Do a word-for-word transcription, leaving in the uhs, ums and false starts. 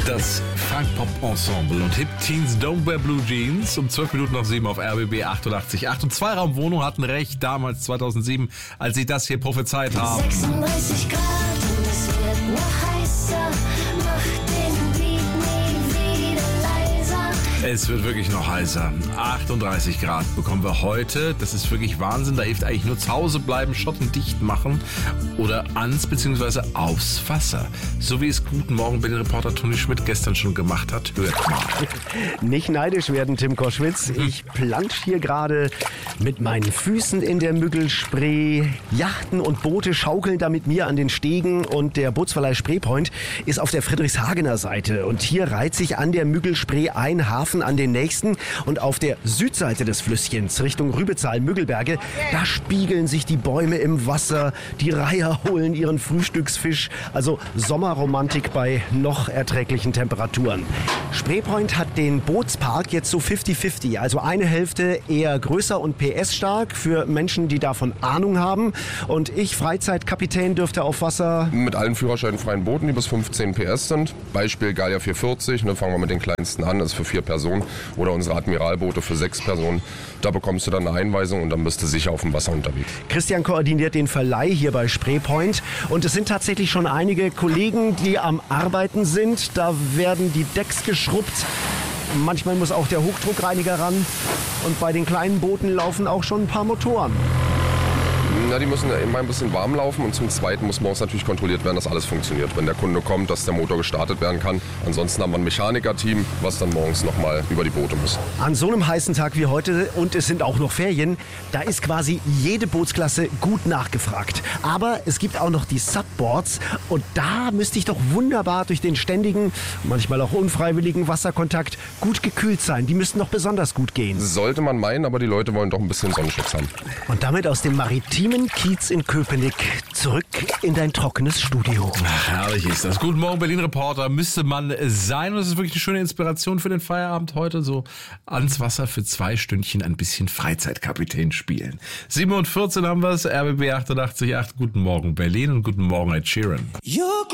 Das Funk-Pop-Ensemble und Hip Teens Don't Wear Blue Jeans um zwölf Minuten nach sieben auf R B B achtundachtzig Komma acht. Und Zweiraumwohnungen hatten recht damals zweitausendsieben, als sie das hier prophezeit haben. sechsunddreißig Grad und es wird noch heißer. Mach den Beat nie wieder leiser. Es wird wirklich noch heißer. achtunddreißig Grad bekommen wir heute. Das ist wirklich Wahnsinn. Da hilft eigentlich nur zu Hause bleiben, Schotten dicht machen oder ans bzw. aufs Wasser. So wie es Guten Morgen Berlin-Reporter Toni Schmidt gestern schon gemacht hat. Hört mal. Nicht neidisch werden, Tim Koschwitz. Ich plansch hier gerade mit meinen Füßen in der Müggelspree. Yachten und Boote schaukeln da mit mir an den Stegen und der Bootsverleih Spreepoint ist auf der Friedrichshagener Seite. Und hier reiht sich an der Müggelspree ein Hafen an den nächsten. Und auf der Südseite des Flüsschens Richtung Rübezahl-Müggelberge, da spiegeln sich die Bäume im Wasser. Die Reiher holen ihren Frühstücksfisch. Also Sommerromantik bei noch erträglichen Temperaturen. Spreepoint hat den Bootspark jetzt so fünfzig fünfzig. Also eine Hälfte eher größer und P S-stark für Menschen, die davon Ahnung haben. Und ich, Freizeitkapitän, dürfte auf Wasser... Mit allen führerscheinfreien Booten, die bis fünfzehn P S sind. Beispiel Gallia vierhundertvierzig, ne, fangen wir mit den kleinsten an, das ist für vier Personen. Oder unsere Admiralboote für sechs Personen. Da bekommst du dann eine Einweisung und dann bist du sicher auf dem Wasser unterwegs. Christian koordiniert den Verleih hier bei Spreepoint. Und es sind tatsächlich schon einige Kollegen, die am Arbeiten sind. Da werden die Decks geschrubbt. Manchmal muss auch der Hochdruckreiniger ran. Und bei den kleinen Booten laufen auch schon ein paar Motoren. Na, die müssen immer ein bisschen warm laufen und zum Zweiten muss morgens natürlich kontrolliert werden, dass alles funktioniert. Wenn der Kunde kommt, dass der Motor gestartet werden kann. Ansonsten haben wir ein Mechanikerteam, was dann morgens nochmal über die Boote muss. An so einem heißen Tag wie heute, und es sind auch noch Ferien, da ist quasi jede Bootsklasse gut nachgefragt. Aber es gibt auch noch die Subboards und da müsste ich doch wunderbar durch den ständigen, manchmal auch unfreiwilligen Wasserkontakt gut gekühlt sein. Die müssten doch besonders gut gehen. Sollte man meinen, aber die Leute wollen doch ein bisschen Sonnenschutz haben. Und damit aus dem maritimen Kiez in Köpenick zurück in dein trockenes Studio. Ach, herrlich ist das. Guten Morgen Berlin-Reporter müsste man sein. Und es ist wirklich eine schöne Inspiration für den Feierabend heute. So ans Wasser für zwei Stündchen ein bisschen Freizeitkapitän spielen. sieben Uhr vierzehn haben wir es. R B B achtundachtzig Komma acht. Guten Morgen Berlin und guten Morgen Ed Sheeran.